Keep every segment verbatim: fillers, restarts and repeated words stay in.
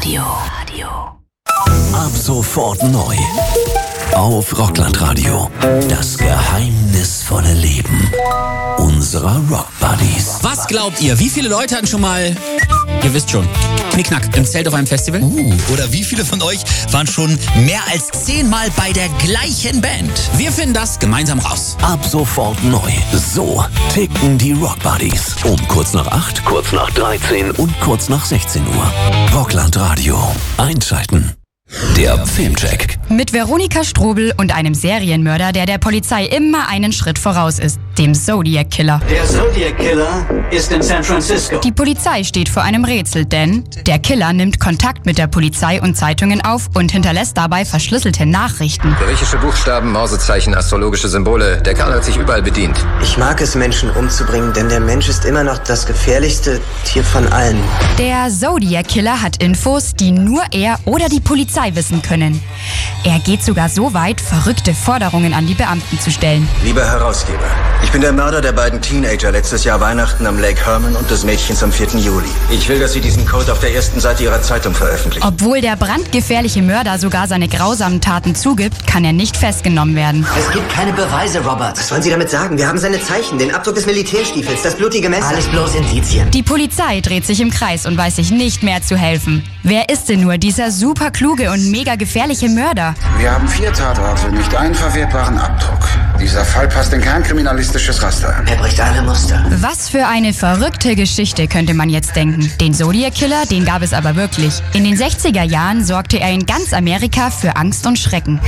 Radio. Ab sofort neu. Auf Rockland-Radio. Das geheimnisvolle Leben unserer Rock-Buddies. Was glaubt ihr? Wie viele Leute hatten schon mal, ihr wisst schon, Knickknack im Zelt auf einem Festival? Uh, oder wie viele von euch waren schon mehr als zehnmal bei der gleichen Band? Wir finden das gemeinsam raus. Ab sofort neu. So ticken die Rock-Buddies. Um kurz nach acht, kurz nach dreizehn und kurz nach sechzehn Uhr. Rockland-Radio. Einschalten. Der Filmcheck. Mit Veronika Strobel und einem Serienmörder, der der Polizei immer einen Schritt voraus ist, dem Zodiac Killer. Der Zodiac Killer ist in San Francisco. Die Polizei steht vor einem Rätsel, denn der Killer nimmt Kontakt mit der Polizei und Zeitungen auf und hinterlässt dabei verschlüsselte Nachrichten. Griechische Buchstaben, Morsezeichen, astrologische Symbole. Der Kerl hat sich überall bedient. Ich mag es, Menschen umzubringen, denn der Mensch ist immer noch das gefährlichste Tier von allen. Der Zodiac Killer hat Infos, die nur er oder die Polizei wissen können. Er geht sogar so weit, verrückte Forderungen an die Beamten zu stellen. Lieber Herausgeber, ich bin der Mörder der beiden Teenager letztes Jahr Weihnachten am Lake Herman und des Mädchens am vierten Juli. Ich will, dass Sie diesen Code auf der ersten Seite Ihrer Zeitung veröffentlichen. Obwohl der brandgefährliche Mörder sogar seine grausamen Taten zugibt, kann er nicht festgenommen werden. Es gibt keine Beweise, Robert. Was wollen Sie damit sagen? Wir haben seine Zeichen, den Abdruck des Militärstiefels, das blutige Messer. Alles bloß Indizien. Die Polizei dreht sich im Kreis und weiß sich nicht mehr zu helfen. Wer ist denn nur dieser super kluge und mega gefährliche Mörder? Wir haben vier Tatorte, nicht einen verwertbaren Abdruck. Dieser Fall passt in kein kriminalistisches Raster. Er bricht alle Muster. Was für eine verrückte Geschichte, könnte man jetzt denken. Den Zodiac Killer, den gab es aber wirklich. In den sechziger Jahren sorgte er in ganz Amerika für Angst und Schrecken.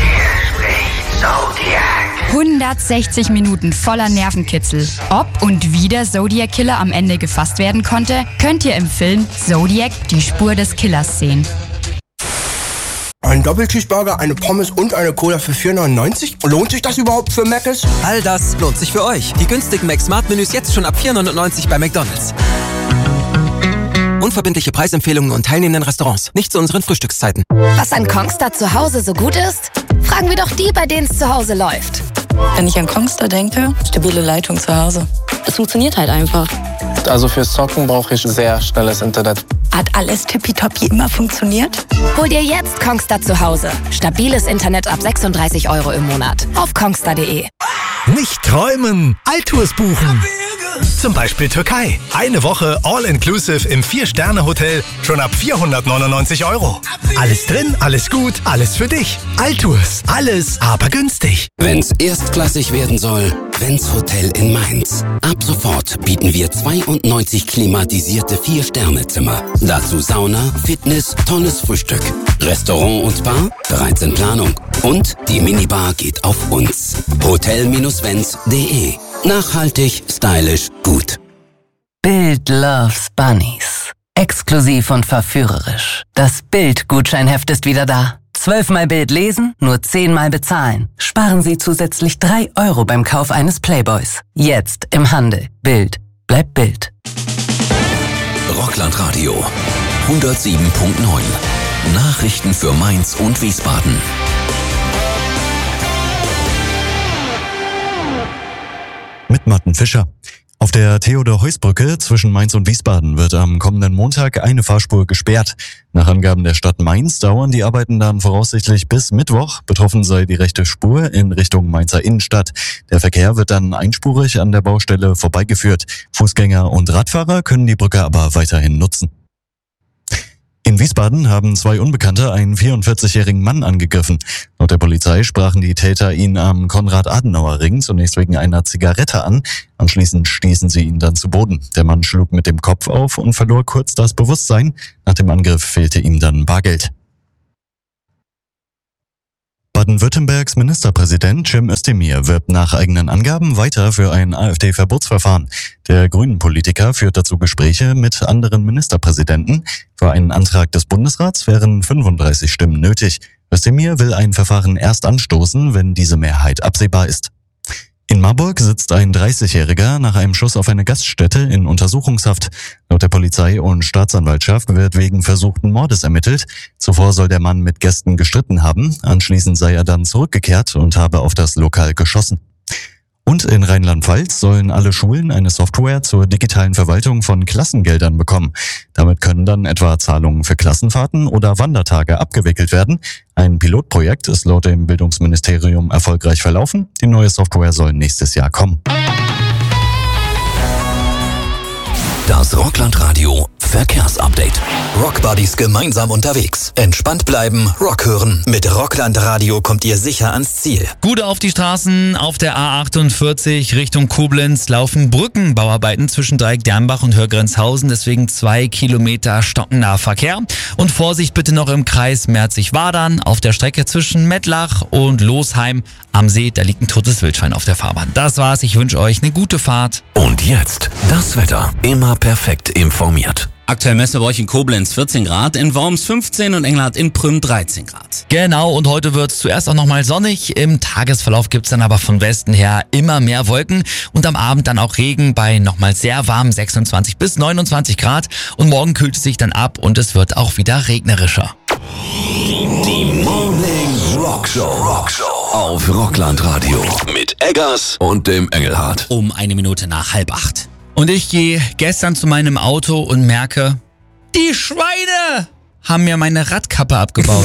Zodiac. hundertsechzig Minuten voller Nervenkitzel. Ob und wie der Zodiac Killer am Ende gefasst werden konnte, könnt ihr im Film Zodiac, die Spur des Killers sehen. Ein Doppelcheeseburger, eine Pommes und eine Cola für vier neunundneunzig? Lohnt sich das überhaupt für Mc's? All das lohnt sich für euch. Die günstigen Mac-Smart-Menüs jetzt schon ab vier neunundneunzig bei McDonald's. Unverbindliche Preisempfehlungen und teilnehmenden Restaurants. Nicht zu unseren Frühstückszeiten. Was an Kongstar zu Hause so gut ist? Fragen wir doch die, bei denen es zu Hause läuft. Wenn ich an Kongstar denke, stabile Leitung zu Hause. Es funktioniert halt einfach. Also fürs Zocken brauche ich sehr schnelles Internet. Hat alles tippitoppi immer funktioniert? Hol dir jetzt Kongstar zu Hause. Stabiles Internet ab sechsunddreißig Euro im Monat. Auf kongstar punkt de. Nicht träumen, Alltours buchen. Zum Beispiel Türkei. Eine Woche All-Inclusive im Vier-Sterne-Hotel schon ab vierhundertneunundneunzig Euro. Alles drin, alles gut, alles für dich. Alltours, alles aber günstig. Wenn's erstklassig werden soll, Wenz Hotel in Mainz. Ab sofort bieten wir zweiundneunzig klimatisierte Vier-Sterne-Zimmer. Dazu Sauna, Fitness, tolles Frühstück. Restaurant und Bar bereits in Planung. Und die Minibar geht auf uns. hotel Wenz punkt de. Nachhaltig, stylisch, gut. Bild loves Bunnies. Exklusiv und verführerisch. Das Bild-Gutscheinheft ist wieder da. Zwölfmal Bild lesen, nur zehnmal bezahlen. Sparen Sie zusätzlich drei Euro beim Kauf eines Playboys. Jetzt im Handel. Bild. Bleibt Bild. Rockland Radio. hundertsieben Komma neun. Nachrichten für Mainz und Wiesbaden. Mit Martin Fischer. Auf der Theodor-Heuss-Brücke zwischen Mainz und Wiesbaden wird am kommenden Montag eine Fahrspur gesperrt. Nach Angaben der Stadt Mainz dauern die Arbeiten dann voraussichtlich bis Mittwoch. Betroffen sei die rechte Spur in Richtung Mainzer Innenstadt. Der Verkehr wird dann einspurig an der Baustelle vorbeigeführt. Fußgänger und Radfahrer können die Brücke aber weiterhin nutzen. In Wiesbaden haben zwei Unbekannte einen vierundvierzigjährigen Mann angegriffen. Laut der Polizei sprachen die Täter ihn am Konrad-Adenauer-Ring zunächst wegen einer Zigarette an. Anschließend stießen sie ihn dann zu Boden. Der Mann schlug mit dem Kopf auf und verlor kurz das Bewusstsein. Nach dem Angriff fehlte ihm dann Bargeld. Baden-Württembergs Ministerpräsident Cem Özdemir wirbt nach eigenen Angaben weiter für ein AfD-Verbotsverfahren. Der Grünen-Politiker führt dazu Gespräche mit anderen Ministerpräsidenten. Für einen Antrag des Bundesrats wären fünfunddreißig Stimmen nötig. Özdemir will ein Verfahren erst anstoßen, wenn diese Mehrheit absehbar ist. In Marburg sitzt ein dreißigjähriger nach einem Schuss auf eine Gaststätte in Untersuchungshaft. Laut der Polizei und Staatsanwaltschaft wird wegen versuchten Mordes ermittelt. Zuvor soll der Mann mit Gästen gestritten haben. Anschließend sei er dann zurückgekehrt und habe auf das Lokal geschossen. Und in Rheinland-Pfalz sollen alle Schulen eine Software zur digitalen Verwaltung von Klassengeldern bekommen. Damit können dann etwa Zahlungen für Klassenfahrten oder Wandertage abgewickelt werden. Ein Pilotprojekt ist laut dem Bildungsministerium erfolgreich verlaufen. Die neue Software soll nächstes Jahr kommen. Das Rockland-Radio Verkehrsupdate. Rockbuddies gemeinsam unterwegs. Entspannt bleiben, Rock hören. Mit Rockland-Radio kommt ihr sicher ans Ziel. Gute auf die Straßen. Auf der A achtundvierzig Richtung Koblenz laufen Brückenbauarbeiten zwischen Dreieck-Dernbach und Hörgrenzhausen. Deswegen zwei Kilometer stockender Verkehr. Und Vorsicht bitte noch im Kreis Merzig-Wadern. Auf der Strecke zwischen Mettlach und Losheim am See. Da liegt ein totes Wildschwein auf der Fahrbahn. Das war's. Ich wünsche euch eine gute Fahrt. Und jetzt das Wetter. Immer perfekt informiert. Aktuell messen wir bei euch in Koblenz vierzehn Grad, in Worms fünfzehn und Engelhardt in Prüm dreizehn Grad. Genau, und heute wird's zuerst auch nochmal sonnig. Im Tagesverlauf gibt's dann aber von Westen her immer mehr Wolken und am Abend dann auch Regen bei nochmal sehr warmen sechsundzwanzig bis neunundzwanzig Grad. Und morgen kühlt es sich dann ab und es wird auch wieder regnerischer. Die Morning Rock Show. Rock Show auf Rockland Radio mit Eggers und dem Engelhardt. Um eine Minute nach halb acht. Und ich gehe gestern zu meinem Auto und merke, die Schweine haben mir meine Radkappe abgebaut.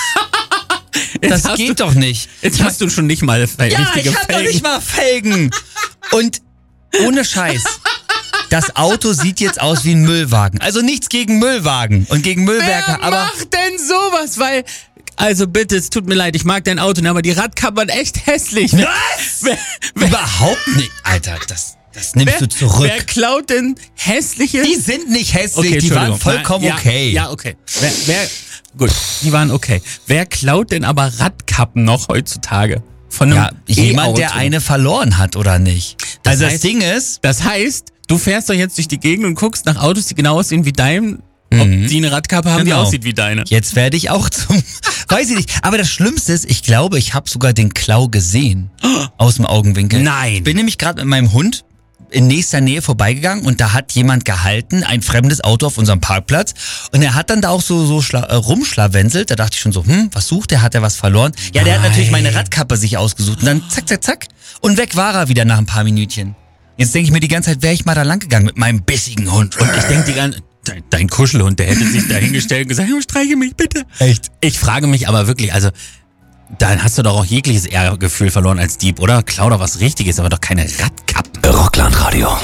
Das geht du, doch nicht. Jetzt hast du schon nicht mal Fel- ja, richtige ich hab Felgen. doch nicht mal Felgen. Und ohne Scheiß, das Auto sieht jetzt aus wie ein Müllwagen. Also nichts gegen Müllwagen und gegen Müllwerker, Wer aber... macht denn sowas? Weil, also bitte, es tut mir leid, ich mag dein Auto, aber die Radkappen echt hässlich. Was? Wer, wer, Überhaupt nicht. Alter, das... Das nimmst wer, du zurück. Wer klaut denn hässliche... Die sind nicht hässlich, okay, die waren vollkommen ja, okay. Ja, okay. Wer, wer, gut, die waren okay. Wer klaut denn aber Radkappen noch heutzutage? Von einem ja, jemand, E-Auto? der eine verloren hat, oder nicht? Das also heißt, das Ding ist... Das heißt, du fährst doch jetzt durch die Gegend und guckst nach Autos, die genau aussehen wie dein... Ob Mhm. die eine Radkappe haben, Genau. die aussieht wie deine. Jetzt werde ich auch zum... Weiß ich nicht. Aber das Schlimmste ist, ich glaube, ich habe sogar den Klau gesehen. Aus dem Augenwinkel. Nein. Bin nämlich gerade mit meinem Hund in nächster Nähe vorbeigegangen und da hat jemand gehalten, ein fremdes Auto auf unserem Parkplatz und er hat dann da auch so, so schla- äh, rumschlawenzelt, da dachte ich schon so, hm, was sucht der, hat er was verloren? Ja, der Nein. hat natürlich meine Radkappe sich ausgesucht und dann zack, zack, zack und weg war er wieder nach ein paar Minütchen. Jetzt denke ich mir die ganze Zeit, wäre ich mal da lang gegangen mit meinem bissigen Hund. Und ich denke die ganze dein, dein Kuschelhund, der hätte sich da hingestellt und gesagt, streiche mich bitte. Echt? Ich frage mich aber wirklich, also dann hast du doch auch jegliches Ehrgefühl verloren als Dieb, oder? Klau doch was Richtiges, aber doch keine Radkappen. Rockland Radio.